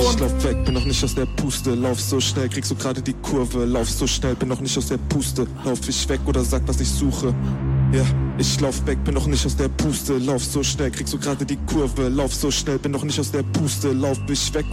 Ich lauf weg, bin noch nicht aus der Puste. Lauf so schnell, kriegst du gerade die Kurve. Lauf so schnell, bin noch nicht aus der Puste. Lauf ich weg oder sag, was ich suche. Ja, ich lauf weg, bin noch nicht aus der Puste. Lauf so schnell, kriegst du gerade die Kurve. Lauf so schnell, bin noch nicht aus der Puste. Lauf ich weg